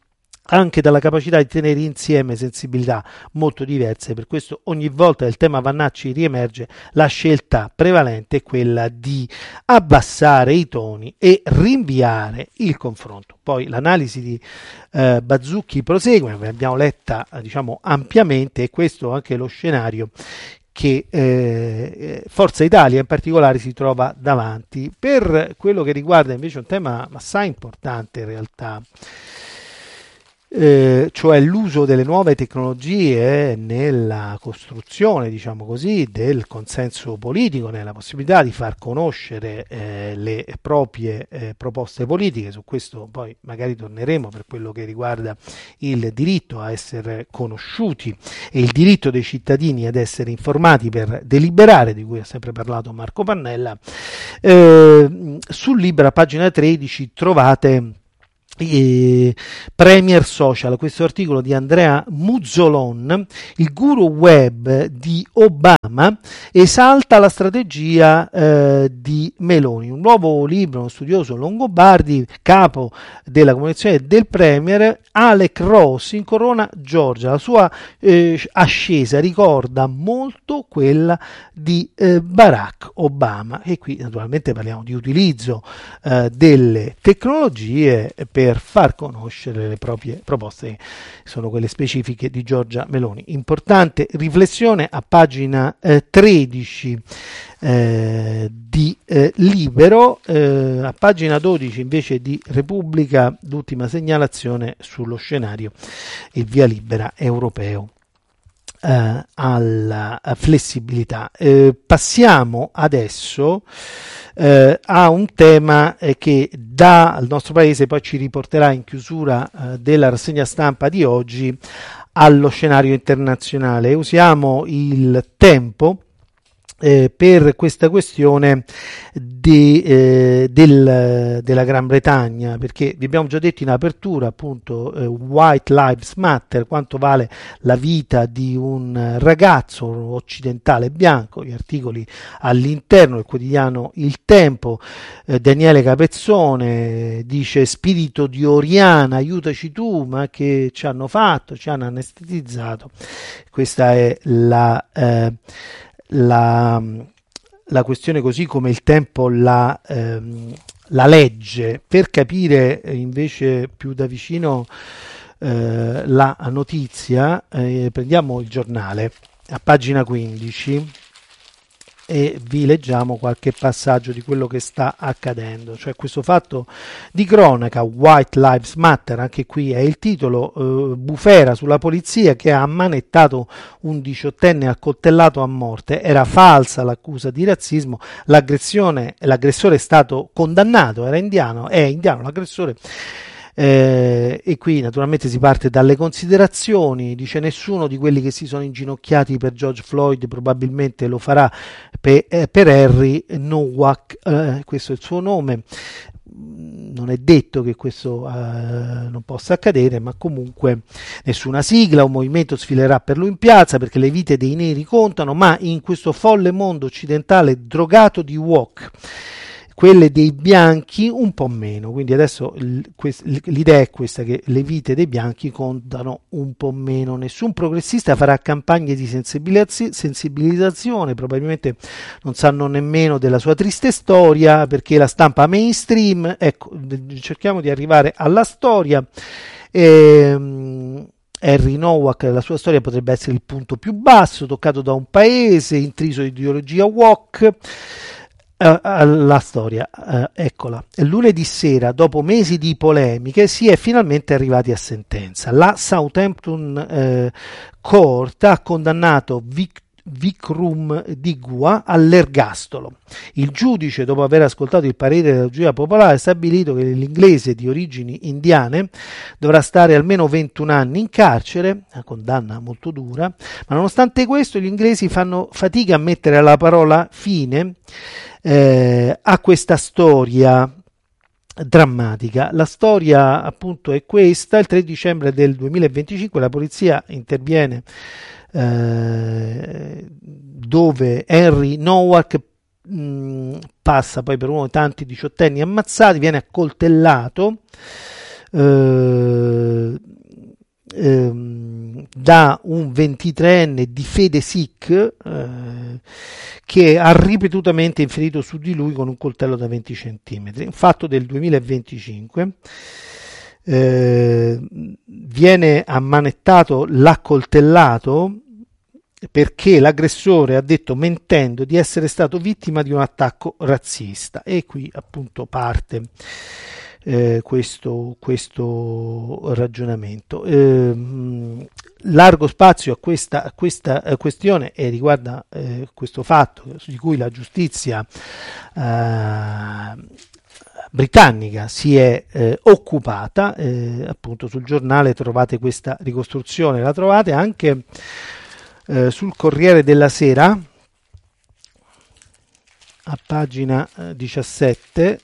anche dalla capacità di tenere insieme sensibilità molto diverse. Per questo ogni volta che il tema Vannacci riemerge, la scelta prevalente è quella di abbassare i toni e rinviare il confronto. Poi l'analisi di eh, Bazzucchi prosegue, l'abbiamo letta diciamo ampiamente, e questo anche lo scenario che eh, Forza Italia in particolare si trova davanti. Per quello che riguarda invece un tema assai importante in realtà, Eh, cioè l'uso delle nuove tecnologie nella costruzione, diciamo così, del consenso politico, nella possibilità di far conoscere eh, le proprie eh, proposte politiche. Su questo poi magari torneremo, per quello che riguarda il diritto a essere conosciuti e il diritto dei cittadini ad essere informati per deliberare, di cui ha sempre parlato Marco Pannella. Eh, sul Libera, pagina tredici, trovate Eh, Premier Social, questo articolo di Andrea Muzzolon, il guru web di Obama esalta la strategia eh, di Meloni. Un nuovo libro, uno studioso Longobardi, capo della comunicazione del Premier, Alec Ross, incorona Georgia. La sua eh, ascesa ricorda molto quella di eh, Barack Obama, e qui naturalmente parliamo di utilizzo eh, delle tecnologie per per far conoscere le proprie proposte, sono quelle specifiche di Giorgia Meloni. Importante riflessione a pagina eh, tredici eh, di eh, Libero, eh, a pagina dodici invece di Repubblica, l'ultima segnalazione sullo scenario, il via libera europeo eh, alla flessibilità. Eh, passiamo adesso Eh, ha un tema eh, che dal nostro paese poi ci riporterà in chiusura eh, della rassegna stampa di oggi allo scenario internazionale. Usiamo il tempo eh, per questa questione di, eh, del, della Gran Bretagna, perché vi abbiamo già detto in apertura appunto eh, White Lives Matter, quanto vale la vita di un ragazzo occidentale bianco, gli articoli all'interno del quotidiano Il Tempo. eh, Daniele Capezzone dice: spirito di Oriana, aiutaci tu, ma che ci hanno fatto, ci hanno anestetizzato. Questa è la eh, La, la questione così come Il Tempo la, ehm, la legge. Per capire invece più da vicino eh, la notizia, eh, prendiamo il Giornale a pagina quindici e vi leggiamo qualche passaggio di quello che sta accadendo, cioè questo fatto di cronaca, White Lives Matter, anche qui è il titolo, eh, bufera sulla polizia che ha ammanettato un diciottenne accoltellato a morte, era falsa l'accusa di razzismo, l'aggressione, l'aggressore è stato condannato, era indiano, è indiano l'aggressore. Eh, e qui naturalmente si parte dalle considerazioni, dice: nessuno di quelli che si sono inginocchiati per George Floyd probabilmente lo farà per, eh, per Henry Nowak, eh, questo è il suo nome. Non è detto che questo eh, non possa accadere, ma comunque nessuna sigla, un movimento sfilerà per lui in piazza perché le vite dei neri contano, ma in questo folle mondo occidentale drogato di woke, quelle dei bianchi un po' meno. Quindi adesso l'idea è questa, che le vite dei bianchi contano un po' meno. Nessun progressista farà campagne di sensibilizzazione, probabilmente non sanno nemmeno della sua triste storia, perché la stampa mainstream, ecco, cerchiamo di arrivare alla storia. Ehm, Henry Nowak, la sua storia potrebbe essere il punto più basso, toccato da un paese intriso di ideologia woke. Uh, la storia, uh, eccola. Lunedì sera, dopo mesi di polemiche, si è finalmente arrivati a sentenza. La Southampton uh, Court ha condannato Vic- Vikram Digua all'ergastolo. Il giudice, dopo aver ascoltato il parere della giuria popolare, ha stabilito che l'inglese di origini indiane dovrà stare almeno ventuno anni in carcere, una condanna molto dura, ma nonostante questo gli inglesi fanno fatica a mettere la parola fine eh, a questa storia drammatica. La storia appunto è questa: il tre dicembre del duemilaventicinque la polizia interviene eh, dove Henry Nowak mh, passa poi per uno dei tanti diciottenni ammazzati, viene accoltellato. eh, ehm, da un ventitreenne di fede sikh eh, che ha ripetutamente inferito su di lui con un coltello da venti centimetri, un fatto del duemilaventicinque. Eh, viene ammanettato l'accoltellato perché l'aggressore ha detto, mentendo, di essere stato vittima di un attacco razzista, e qui appunto parte eh, questo, questo ragionamento. Eh, largo spazio a questa, a questa eh, questione, e riguarda eh, questo fatto di cui la giustizia eh, britannica si è eh, occupata, eh, appunto sul giornale trovate questa ricostruzione, la trovate anche eh, sul Corriere della Sera a pagina eh, diciassette.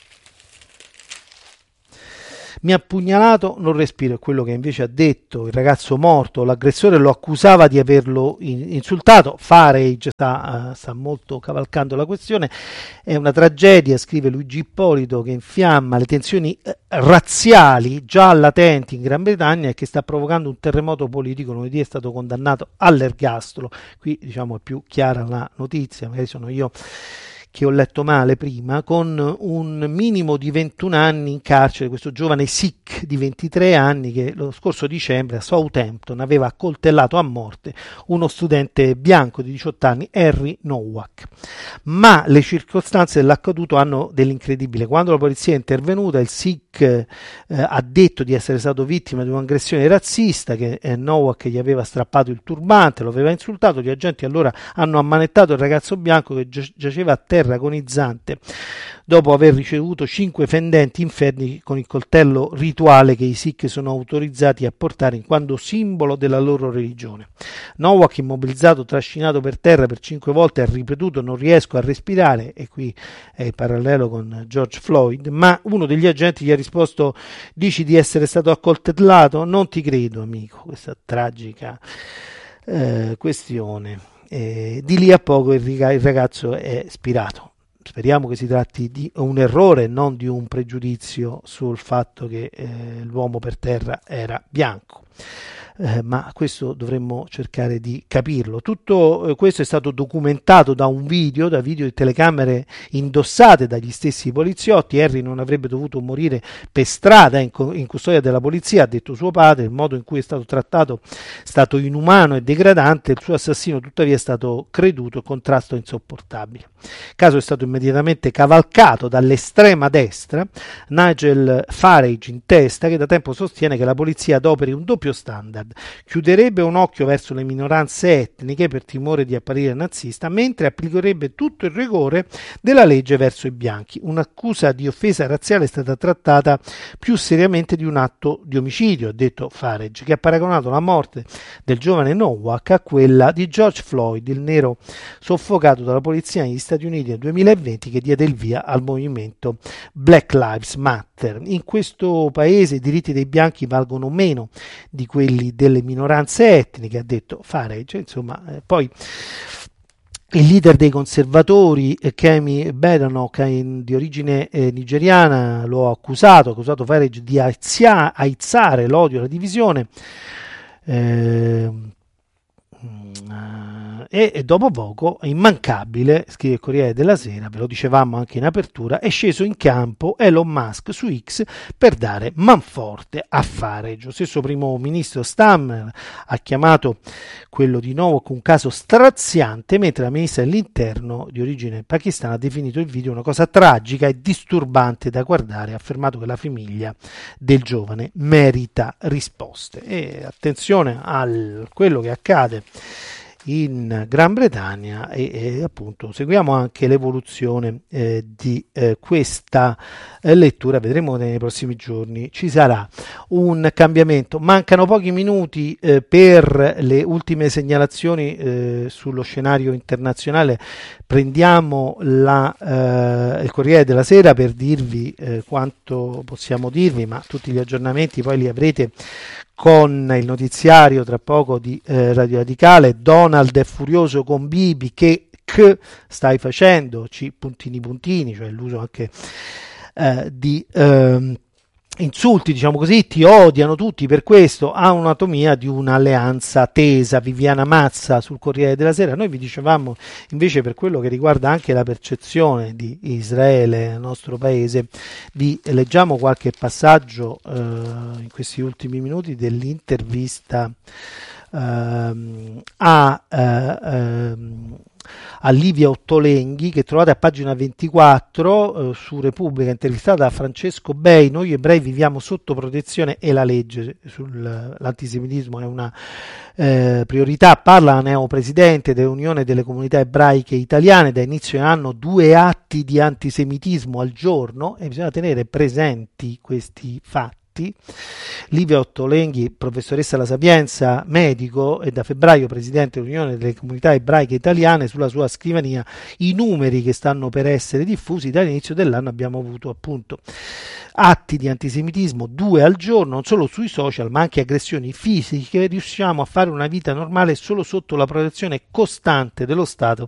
Mi ha pugnalato, non respiro, è quello che invece ha detto il ragazzo morto. L'aggressore lo accusava di averlo insultato. Farage sta, uh, sta molto cavalcando la questione. È una tragedia, scrive Luigi Ippolito, che infiamma le tensioni eh, razziali già latenti in Gran Bretagna e che sta provocando un terremoto politico. Lunedì è stato condannato all'ergastolo. Qui diciamo è più chiara la notizia, magari sono io che ho letto male prima, con un minimo di ventuno anni in carcere, questo giovane Sikh di ventitré anni che lo scorso dicembre a Southampton aveva accoltellato a morte uno studente bianco di diciotto anni, Henry Nowak. Ma le circostanze dell'accaduto hanno dell'incredibile. Quando la polizia è intervenuta, il Sikh eh, ha detto di essere stato vittima di un'aggressione razzista, che eh, Nowak gli aveva strappato il turbante, lo aveva insultato. Gli agenti allora hanno ammanettato il ragazzo bianco che gi- giaceva a terra agonizzante dopo aver ricevuto cinque fendenti inferni con il coltello rituale che i Sikh sono autorizzati a portare in quanto simbolo della loro religione. Nowak, immobilizzato, trascinato per terra per cinque volte, ha ripetuto: non riesco a respirare, e qui è il parallelo con George Floyd, ma uno degli agenti gli ha risposto: dici di essere stato accoltellato? Non ti credo, amico. Questa tragica eh, questione. Eh, di lì a poco il, il ragazzo è spirato. Speriamo che si tratti di un errore, non di un pregiudizio sul fatto che eh, l'uomo per terra era bianco. Eh, ma questo dovremmo cercare di capirlo. Tutto eh, questo è stato documentato da un video, da video di telecamere indossate dagli stessi poliziotti. Henry non avrebbe dovuto morire per strada in, in custodia della polizia, ha detto suo padre. Il modo in cui è stato trattato è stato inumano e degradante. Il suo assassino tuttavia è stato creduto, contrasto insopportabile. Il caso è stato immediatamente cavalcato dall'estrema destra, Nigel Farage in testa, che da tempo sostiene che la polizia adoperi un doppio standard: chiuderebbe un occhio verso le minoranze etniche per timore di apparire nazista, mentre applicherebbe tutto il rigore della legge verso i bianchi. Un'accusa di offesa razziale è stata trattata più seriamente di un atto di omicidio, ha detto Farage, che ha paragonato la morte del giovane Nowak a quella di George Floyd, il nero soffocato dalla polizia negli Stati Uniti nel duemilaventi, che diede il via al movimento Black Lives Matter. In questo paese i diritti dei bianchi valgono meno di quelli delle minoranze etniche, ha detto Farage. Insomma, eh, poi il leader dei conservatori, eh, Kemi Badenoch, in, di origine eh, nigeriana, lo ha accusato, ha accusato Farage di aizia, aizzare l'odio e la divisione. Eh, E, e dopo poco, immancabile, scrive il Corriere della Sera, ve lo dicevamo anche in apertura, è sceso in campo Elon Musk su X per dare manforte a Farage. Lo stesso primo ministro Stammer ha chiamato quello di Nowak un caso straziante, mentre la ministra dell'interno di origine pakistana ha definito il video una cosa tragica e disturbante da guardare, ha affermato che la famiglia del giovane merita risposte. E attenzione a quello che accade in Gran Bretagna, e, e appunto seguiamo anche l'evoluzione eh, di eh, questa eh, lettura. Vedremo nei prossimi giorni ci sarà un cambiamento. Mancano pochi minuti eh, per le ultime segnalazioni eh, sullo scenario internazionale. Prendiamo la, eh, il Corriere della Sera per dirvi eh, quanto possiamo dirvi, ma tutti gli aggiornamenti poi li avrete con il notiziario tra poco di eh, Radio Radicale. Donald è furioso con Bibi, che che stai facendo, C puntini puntini, cioè l'uso anche eh, di eh, insulti, diciamo così, ti odiano tutti per questo, ha un'anatomia di un'alleanza tesa. Viviana Mazza sul Corriere della Sera. Noi vi dicevamo invece, per quello che riguarda anche la percezione di Israele nel nostro paese, vi leggiamo qualche passaggio eh, in questi ultimi minuti dell'intervista ehm, a eh, ehm, a Livia Ottolenghi, che trovate a pagina ventiquattro eh, su Repubblica, intervistata da Francesco Bei. Noi ebrei viviamo sotto protezione e la legge sull'antisemitismo è una eh, priorità. Parla la neopresidente dell'Unione delle Comunità Ebraiche Italiane. Da inizio anno due atti di antisemitismo al giorno e bisogna tenere presenti questi fatti. Livia Ottolenghi, professoressa alla Sapienza, medico e da febbraio presidente dell'Unione delle Comunità Ebraiche Italiane. Sulla sua scrivania i numeri che stanno per essere diffusi. Dall'inizio dell'anno abbiamo avuto appunto atti di antisemitismo, due al giorno, non solo sui social ma anche aggressioni fisiche. Riusciamo a fare una vita normale solo sotto la protezione costante dello Stato